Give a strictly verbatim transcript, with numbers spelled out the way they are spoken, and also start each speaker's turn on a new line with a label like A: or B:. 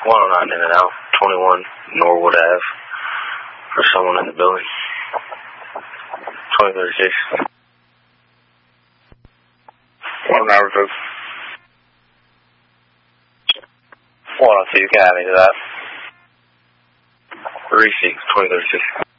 A: one oh nine in and out, twenty-one Norwood Avenue, for someone in the building. twenty thirty-six.
B: one oh nine review.
A: one oh two, can I have into that? three six, twenty thirty-six.